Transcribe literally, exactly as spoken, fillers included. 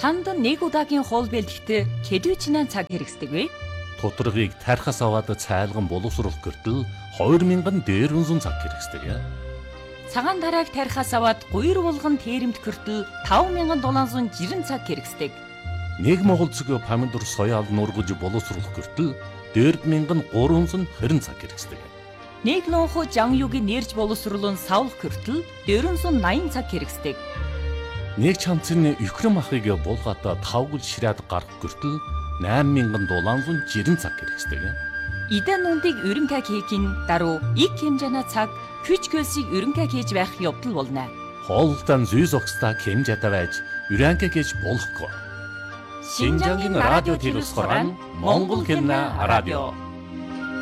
Танд нэг удаагийн хоол бэлтгэхдээ хэдвэчнээ цаг хэрэгсдэг вэ? Тодорхойг тархас аваад цайлган боловсруулах гэртэл хоёр мянган дээрвэнзэн цаг хэрэгсдэг. Цагаан тарааг тархас аваад гуйр булган тээрэмт гэртэл таван мянган долоон зуун жирэн цаг хэрэгсдэг. Нэг моголцог помидор соёал нургаж боловсруулах гэртэл дөрв мянган гурван зуун хорин цаг хэрэгсдэг. Нэг лонхо жанюгийн нэрж боловсруулан савлах гэртэл дөрвөн зуун наян цаг хэрэгсдэг. Нэг чамцны Украин махыг булгаата тавгал ширээд гарах гэртэл найман мянган долоон зуун жирэн цаг хэрэгсдэг. Идэн нундыг өрөнгө хийхин даруй их хэмжээний цаг хүч хөлсийг өрөнгө хийж байх явдал болно. Хоолтон зүй зогсдаа хэмжээтэй байж өрөнгө хийж болохгүй. Шинжангийн радио телевиз хорон Монгол хэмнэ радио